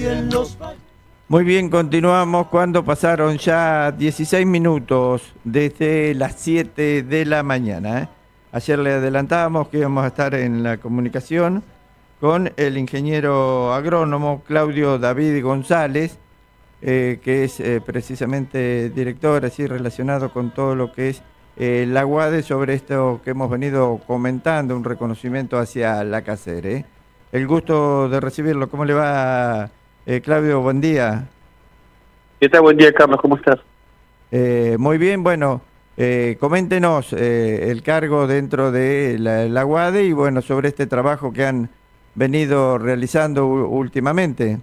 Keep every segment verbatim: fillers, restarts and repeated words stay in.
Muy bien, continuamos cuando pasaron ya dieciséis minutos desde las siete de la mañana. ¿eh? Ayer le adelantábamos que íbamos a estar en la comunicación con el ingeniero agrónomo Claudio David González, eh, que es eh, precisamente director, así relacionado con todo lo que es eh, la UADE, sobre esto que hemos venido comentando, un reconocimiento hacia la CACER. ¿eh? El gusto de recibirlo. ¿Cómo le va, eh, Claudio? Buen día. ¿Qué tal? Buen día, Carlos. ¿Cómo estás? Eh, muy bien, bueno, eh, coméntenos eh, el cargo dentro de la, la UADE y bueno, sobre este trabajo que han venido realizando últimamente.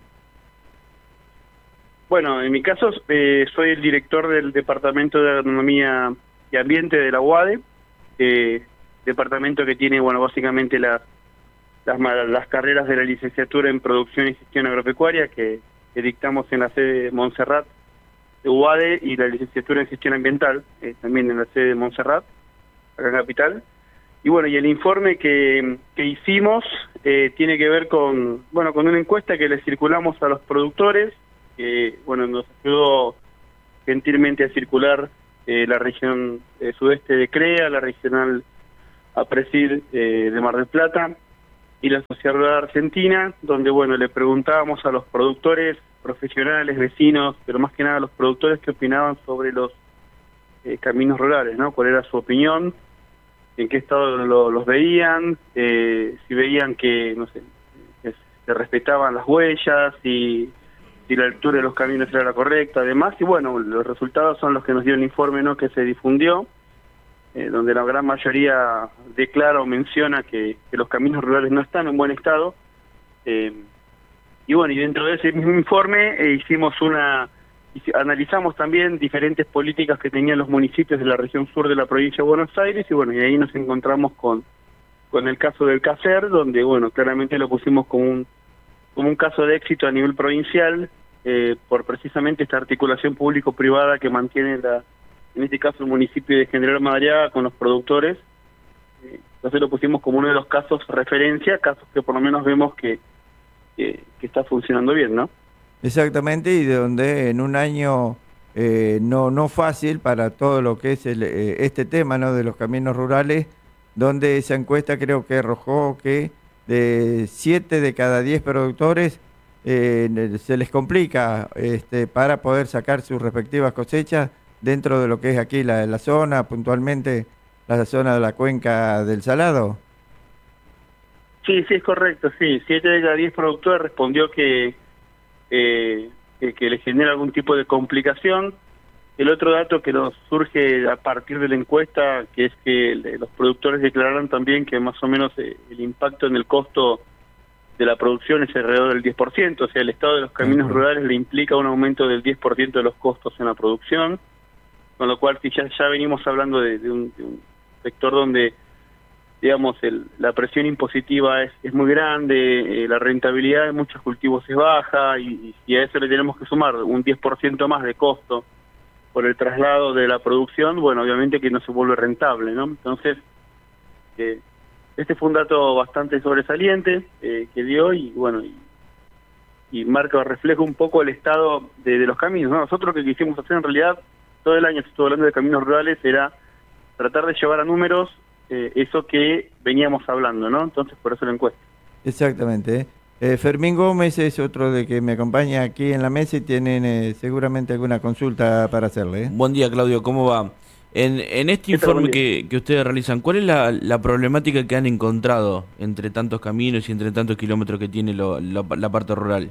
Bueno, en mi caso eh, soy el director del Departamento de Agronomía y Ambiente de la UADE, eh, departamento que tiene, bueno, básicamente la, las, las carreras de la licenciatura en Producción y Gestión Agropecuaria que, que dictamos en la sede de Montserrat de UADE, y la licenciatura en Gestión Ambiental, eh, también en la sede de Montserrat, acá en Capital. Y bueno, y el informe que, que hicimos eh, tiene que ver con, bueno, con una encuesta que le circulamos a los productores, que bueno, nos ayudó gentilmente a circular eh, la región eh, sudeste de CREA, la regional APRESID eh, de Mar del Plata y la Sociedad Rural Argentina, donde bueno, le preguntábamos a los productores, profesionales, vecinos, pero más que nada a los productores que opinaban sobre los eh, caminos rurales, ¿no? Cuál era su opinión, en qué estado lo, los veían, eh, si veían que, no sé, que se respetaban las huellas, si, si la altura de los caminos era la correcta, además, y bueno, los resultados son los que nos dio el informe, ¿no?, que se difundió, eh, donde la gran mayoría declara o menciona que, que los caminos rurales no están en buen estado, eh, y bueno, y dentro de ese mismo informe eh, hicimos una, analizamos también diferentes políticas que tenían los municipios de la región sur de la provincia de Buenos Aires, y bueno, y ahí nos encontramos con, con el caso del CACER, donde bueno, claramente lo pusimos como un, como un caso de éxito a nivel provincial, eh, por precisamente esta articulación público-privada que mantiene la, en este caso el municipio de General Madariaga con los productores. Eh, entonces lo pusimos como uno de los casos referencia, casos que por lo menos vemos que Que, que está funcionando bien, ¿no? Exactamente, y de donde en un año eh, no no fácil para todo lo que es el, eh, este tema, ¿no?, de los caminos rurales, donde esa encuesta creo que arrojó que de siete de cada diez productores eh, se les complica este, para poder sacar sus respectivas cosechas dentro de lo que es aquí la, la zona, puntualmente la zona de la cuenca del Salado. Sí, sí, es correcto, sí. Siete de cada diez productores respondió que, eh, que, que le genera algún tipo de complicación. El otro dato que nos surge a partir de la encuesta, que es que los productores declararon también que más o menos eh, el impacto en el costo de la producción es alrededor del diez por ciento, o sea, el estado de los caminos uh-huh. rurales le implica un aumento del diez por ciento de los costos en la producción, con lo cual si ya, ya venimos hablando de, de, un, de un sector donde digamos, el, la presión impositiva es, es muy grande, eh, la rentabilidad de muchos cultivos es baja, y, y si a eso le tenemos que sumar un diez por ciento más de costo por el traslado de la producción, bueno, obviamente que no se vuelve rentable, ¿no? Entonces, eh, este fue un dato bastante sobresaliente eh, que dio, y bueno, y, y marca o refleja un poco el estado de, de los caminos, ¿no? Nosotros lo que quisimos hacer en realidad, todo el año estuve hablando de caminos rurales, era tratar de llevar a números Eh, eso que veníamos hablando, ¿no? Entonces, por eso la encuesta. Exactamente. Eh, Fermín Gómez es otro de que me acompaña aquí en la mesa y tienen eh, seguramente alguna consulta para hacerle. ¿eh? Buen día, Claudio, ¿cómo va? En, en este informe que, que ustedes realizan, ¿cuál es la, la problemática que han encontrado entre tantos caminos y entre tantos kilómetros que tiene lo, lo, la parte rural?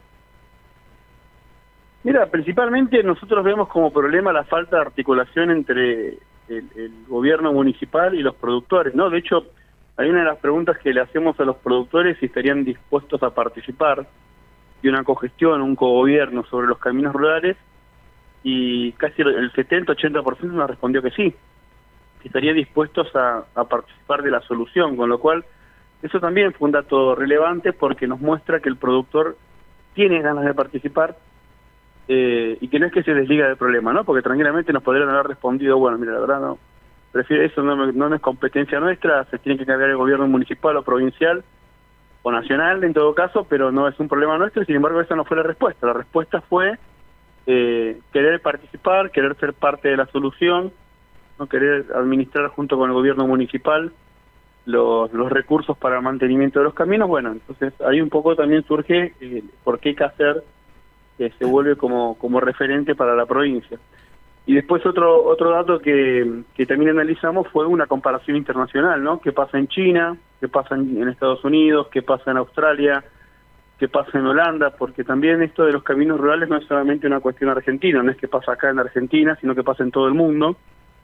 Mira, principalmente nosotros vemos como problema la falta de articulación entre El, el gobierno municipal y los productores, ¿no? De hecho, hay una de las preguntas que le hacemos a los productores si estarían dispuestos a participar de una cogestión, un cogobierno sobre los caminos rurales, y casi el setenta ochenta por ciento nos respondió que sí, que estarían dispuestos a, a participar de la solución, con lo cual eso también fue un dato relevante porque nos muestra que el productor tiene ganas de participar, Eh, y que no es que se desliga del problema, ¿no? Porque tranquilamente nos podrían haber respondido, bueno, mira, la verdad no, prefiero eso, no, no, no es competencia nuestra, se tiene que cargar el gobierno municipal o provincial, o nacional en todo caso, pero no es un problema nuestro, y sin embargo esa no fue la respuesta. La respuesta fue eh, querer participar, querer ser parte de la solución, no querer administrar junto con el gobierno municipal los, los recursos para el mantenimiento de los caminos. Bueno, entonces ahí un poco también surge eh, por qué Caser eh, se vuelve como, como referente para la provincia. Y después otro otro dato que, que también analizamos fue una comparación internacional, ¿no? ¿Qué pasa en China? ¿Qué pasa en, en Estados Unidos? ¿Qué pasa en Australia? ¿Qué pasa en Holanda? Porque también esto de los caminos rurales no es solamente una cuestión argentina, no es que pasa acá en Argentina, sino que pasa en todo el mundo.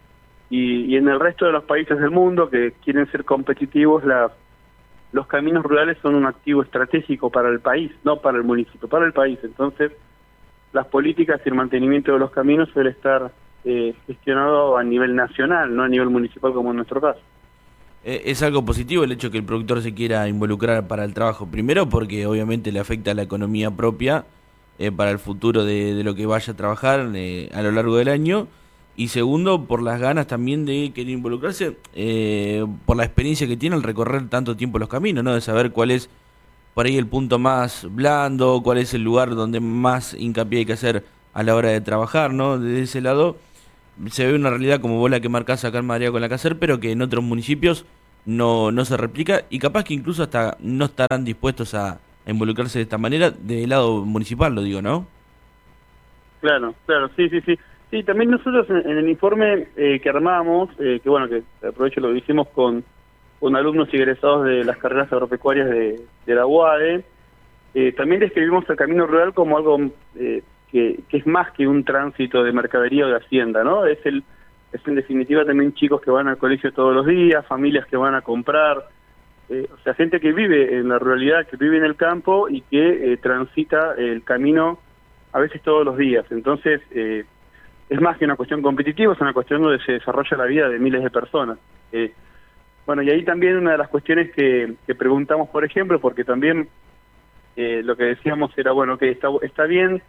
Y, y en el resto de los países del mundo que quieren ser competitivos, la, los caminos rurales son un activo estratégico para el país, no para el municipio, para el país. Entonces, las políticas y el mantenimiento de los caminos suele estar eh, gestionado a nivel nacional, no a nivel municipal como en nuestro caso. Eh, es algo positivo el hecho que el productor se quiera involucrar para el trabajo, primero porque obviamente le afecta a la economía propia eh, para el futuro de, de lo que vaya a trabajar eh, a lo largo del año, y segundo por las ganas también de querer involucrarse, eh, por la experiencia que tiene al recorrer tanto tiempo los caminos, ¿no? De saber cuál es por ahí el punto más blando, cuál es el lugar donde más hincapié hay que hacer a la hora de trabajar, ¿no? Desde ese lado se ve una realidad como vos la que marcás acá en Madrid con la Caser, pero que en otros municipios no, no se replica, y capaz que incluso hasta no estarán dispuestos a, a involucrarse de esta manera, del lado municipal, lo digo, ¿no? Claro, claro, sí, sí, sí. Sí, también nosotros en, en el informe eh, que armamos, eh, que bueno, que aprovecho lo hicimos con con alumnos egresados de las carreras agropecuarias de, de la U A D E, eh, también describimos el camino rural como algo eh, que, que es más que un tránsito de mercadería o de hacienda, ¿no? Es el es en definitiva también chicos que van al colegio todos los días, familias que van a comprar, eh, o sea, gente que vive en la ruralidad, que vive en el campo y que eh, transita el camino a veces todos los días. Entonces, eh, es más que una cuestión competitiva, es una cuestión donde se desarrolla la vida de miles de personas. Eh, Bueno, y ahí también una de las cuestiones que, que preguntamos, por ejemplo, porque también eh, lo que decíamos era, bueno, que está, está bien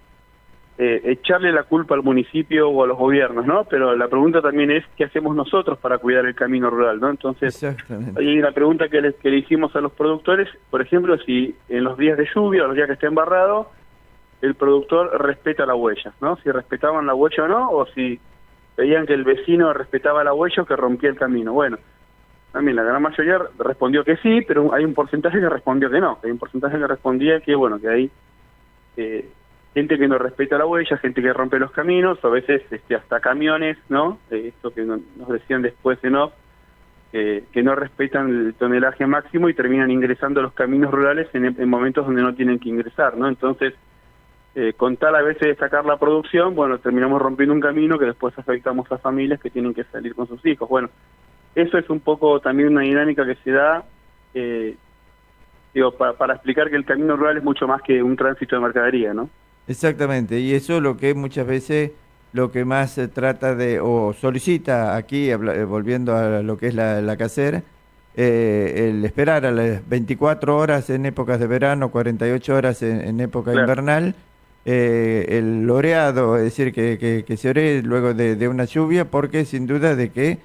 eh, echarle la culpa al municipio o a los gobiernos, ¿no? Pero la pregunta también es, ¿qué hacemos nosotros para cuidar el camino rural, ¿no? Entonces, hay una pregunta que le, que le hicimos a los productores, por ejemplo, si en los días de lluvia o los días que esté embarrado, el productor respeta la huella, ¿no? Si respetaban la huella o no, o si veían que el vecino respetaba la huella o que rompía el camino. Bueno, también la gran mayoría respondió que sí, pero hay un porcentaje que respondió que no. Hay un porcentaje que respondía que, bueno, que hay eh, gente que no respeta la huella, gente que rompe los caminos, a veces este, hasta camiones, ¿no? Eh, esto que no, nos decían después de no, eh, que no respetan el tonelaje máximo y terminan ingresando a los caminos rurales en, en momentos donde no tienen que ingresar, ¿no? Entonces, eh, con tal a veces de sacar la producción, bueno, terminamos rompiendo un camino que después afectamos a familias que tienen que salir con sus hijos. Bueno, eso es un poco también una dinámica que se da, eh, digo, para, para explicar que el camino rural es mucho más que un tránsito de mercadería, ¿no? Exactamente, y eso es lo que muchas veces lo que más se trata de, o solicita aquí, habla, eh, volviendo a lo que es la, la Caser, eh, el esperar a las veinticuatro horas en épocas de verano, cuarenta y ocho horas en, en época claro. invernal, eh, el oreado, es decir, que, que, que se oree luego de, de una lluvia, porque sin duda de que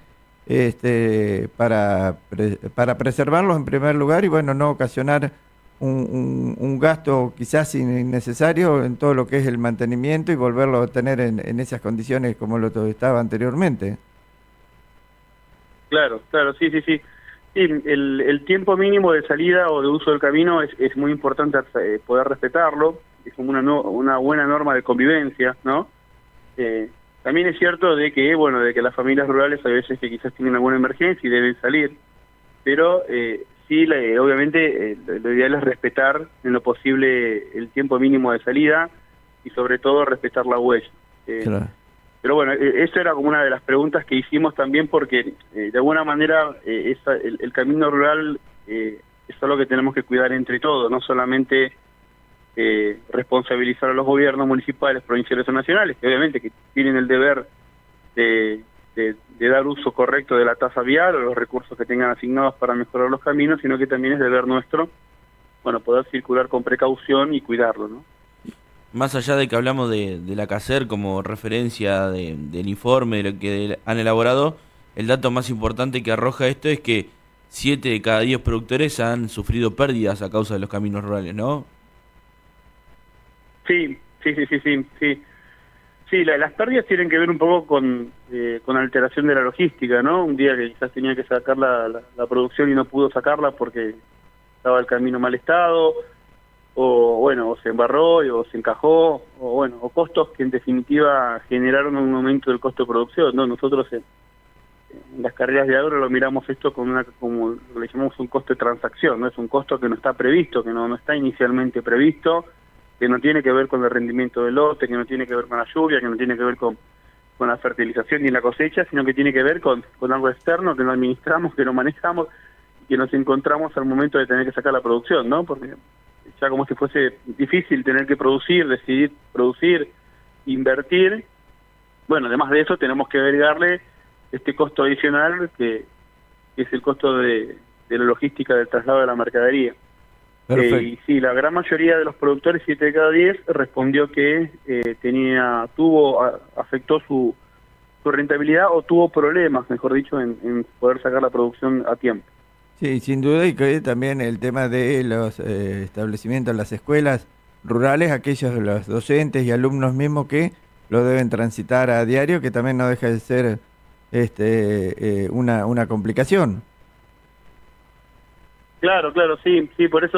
este para pre, para preservarlos en primer lugar y bueno, no ocasionar un, un, un gasto quizás innecesario en todo lo que es el mantenimiento y volverlo a tener en, en esas condiciones como lo estaba anteriormente. Claro, claro, sí, sí, sí. Sí, el, el tiempo mínimo de salida o de uso del camino es, es muy importante eh, poder respetarlo, es como una, no, una buena norma de convivencia, ¿no? Eh, También es cierto de que, bueno, de que las familias rurales a veces que quizás tienen alguna emergencia y deben salir, pero eh, sí, la, obviamente, eh, lo ideal es respetar en lo posible el tiempo mínimo de salida y sobre todo respetar la huella. Eh, claro. Pero bueno, eh, eso era como una de las preguntas que hicimos también porque eh, de alguna manera eh, esa, el, el camino rural eh, es algo que tenemos que cuidar entre todos, no solamente Eh, responsabilizar a los gobiernos municipales, provinciales o nacionales, que obviamente que tienen el deber de, de, de dar uso correcto de la tasa vial o los recursos que tengan asignados para mejorar los caminos, sino que también es deber nuestro, bueno, poder circular con precaución y cuidarlo, ¿no? Más allá de que hablamos de, de la Caser como referencia de, del informe, de lo que han elaborado, el dato más importante que arroja esto es que siete de cada diez productores han sufrido pérdidas a causa de los caminos rurales, ¿no? Sí, sí, sí, sí, sí, sí. Sí, la, las pérdidas tienen que ver un poco con, eh, con alteración de la logística, ¿no? Un día que quizás tenía que sacar la, la, la producción y no pudo sacarla porque estaba el camino mal estado, o bueno, o se embarró, o se encajó, o bueno, o costos que en definitiva generaron un aumento del costo de producción, ¿no? Nosotros en, en las carreras de agro lo miramos esto con una, como le llamamos un costo de transacción, ¿no? Es un costo que no está previsto, que no, no está inicialmente previsto, que no tiene que ver con el rendimiento del lote, que no tiene que ver con la lluvia, que no tiene que ver con, con la fertilización ni la cosecha, sino que tiene que ver con, con algo externo que no administramos, que no manejamos, y que nos encontramos al momento de tener que sacar la producción, ¿no? Porque ya como si fuese difícil tener que producir, decidir producir, invertir, bueno, además de eso tenemos que agregarle este costo adicional que, que es el costo de, de la logística del traslado de la mercadería. Eh, y sí, la gran mayoría de los productores, siete de cada diez, respondió que eh, tenía, tuvo, a, afectó su, su rentabilidad o tuvo problemas, mejor dicho, en, en poder sacar la producción a tiempo. Sí, sin duda, y que también el tema de los eh, establecimientos, las escuelas rurales, aquellos los docentes y alumnos mismos que lo deben transitar a diario, que también no deja de ser este eh, una, una complicación. Claro, claro, sí, sí, por eso